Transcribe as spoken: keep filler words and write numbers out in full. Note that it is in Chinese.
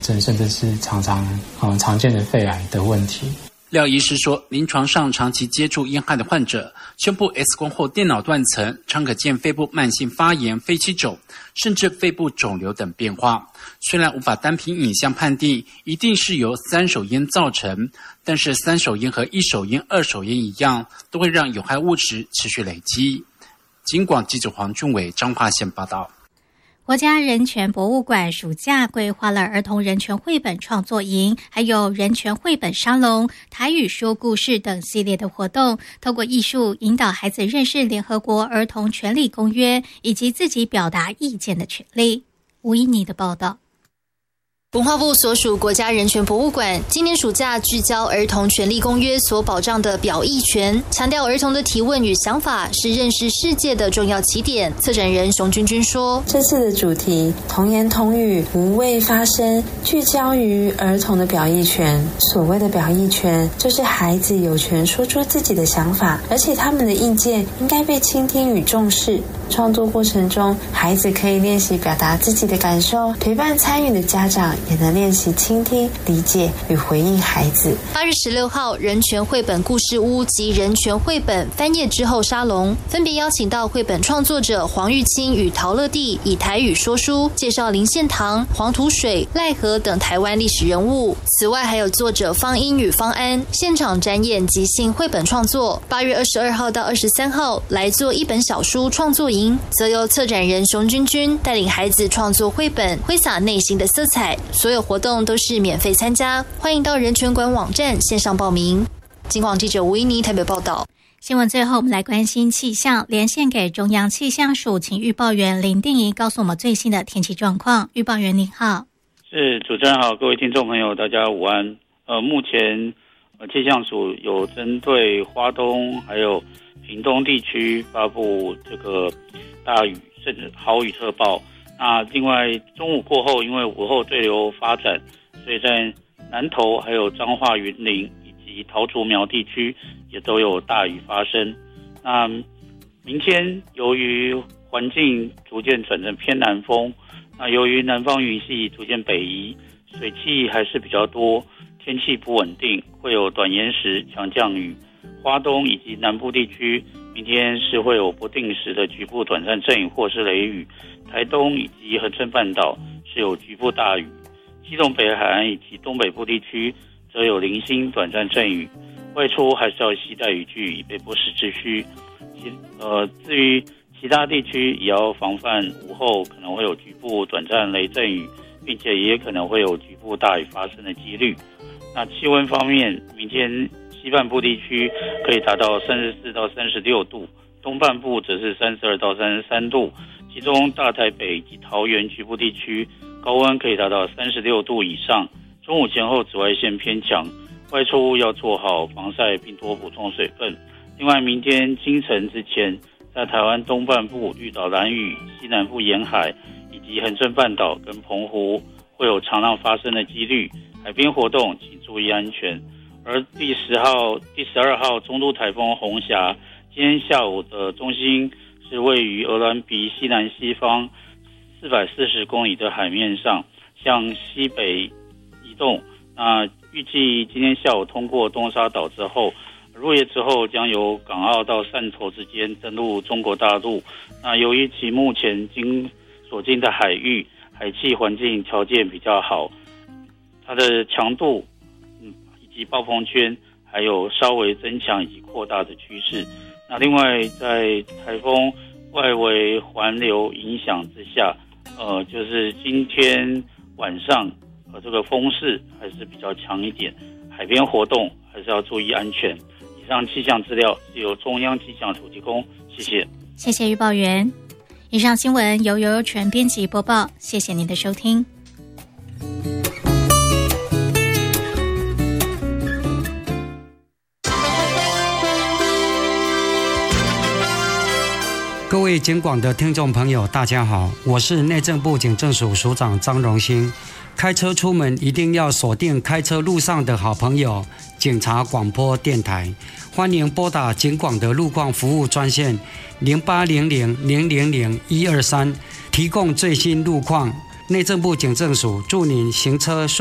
甚至是常常嗯常见的肺癌的问题。 廖医师说，临床上长期接触烟害的患者，胸部 X 光后电脑断层常可见肺部慢性发炎、肺气肿，甚至肺部肿瘤等变化。虽然无法单凭影像判定一定是由三手烟造成，但是三手烟和一手烟、二手烟一样，都会让有害物质持续累积。警广记者黄俊伟彰化县报道。 国家人权博物馆暑假规划了儿童人权绘本创作营，还有人权绘本沙龙、台语说故事等系列的活动，透过艺术引导孩子认识联合国儿童权利公约以及自己表达意见的权利。吴依妮的报道。 文化部所属国家人权博物馆今年暑假聚焦儿童权利公约所保障的表意权，强调儿童的提问与想法是认识世界的重要起点。策展人熊君君说， 这次的主题童言童语无畏发声，聚焦于儿童的表意权。所谓的表意权，就是孩子有权说出自己的想法，而且他们的意见应该被倾听与重视。创作过程中，孩子可以练习表达自己的感受，陪伴参与的家长也能练习倾听、理解与回应孩子。 八月十六号，人权绘本故事屋及人权绘本翻页之后沙龙，分别邀请到绘本创作者黄玉清与陶乐蒂以台语说书，介绍林献堂、黄土水、赖和等台湾历史人物。此外，还有作者方英与方安现场展演即兴绘本创作。八月二十二号到二十三号来做一本小书创作营，则由策展人熊君君带领孩子创作绘本，挥洒内心的色彩。所有活动都是免费参加，欢迎到人权馆网站线上报名。警广记者吴依妮台北报道。 新闻最后，我们来关心气象，连线给中央气象署，请预报员林定仪告诉我们最新的天气状况。预报员您好。 是，主持人好，各位听众朋友大家午安。呃，目前呃气象署有针对花东还有屏东地区发布这个大雨甚至豪雨特报。那另外中午过后，因为午后对流发展，所以在南投还有彰化云林以及桃竹苗地区也都有大雨发生。那明天由于环境逐渐转成偏南风，那由于南方云系逐渐北移，水汽还是比较多，天气不稳定，会有短延时强降雨。花东以及南部地区明天是会有不定时的局部短暂阵雨或是雷雨，台东以及恒春半岛是有局部大雨，基隆北海岸以及东北部地区则有零星短暂阵雨，外出还是要携带雨具以备不时之需。呃，至于其他地区也要防范午后可能会有局部短暂雷阵雨，并且也可能会有局部大雨发生的几率。那气温方面，明天西半部地区可以达到三十四到三十六度，东半部则是三十二到三十三度，其中大台北及桃园局部地区高温可以达到三十六度以上。中午前后紫外线偏强，外出要做好防晒并多补充水分。另外，明天清晨之前，在台湾东半部、绿岛、兰屿、西南部沿海以及恒春半岛跟澎湖会有长浪发生的几率，海边活动请注意安全。而第十号、第十二号中度台风红霞，今天下午的中心是位于鹅銮鼻西南西方四百四十公里的海面上，向西北移动。那预计今天下午通过东沙岛之后，入夜之后将由港澳到汕头之间登陆中国大陆。那由于其目前经所经的海域海气环境条件比较好，它的强度嗯以及暴风圈还有稍微增强以及扩大的趋势。那另外在台风外围环流影响之下，呃，就是今天晚上呃这个风势还是比较强一点，海边活动还是要注意安全。以上气象资料是由中央气象署提供，谢谢。 谢谢预报员。以上新闻由游游全编辑播报，谢谢您的收听。 各位警广的听众朋友大家好，我是内政部警政署署长张荣兴。开车出门一定要锁定开车路上的好朋友警察广播电台，欢迎拨打警广的路况服务专线零八零零零零零一二三，提供最新路况。 内政部警政署祝您行车顺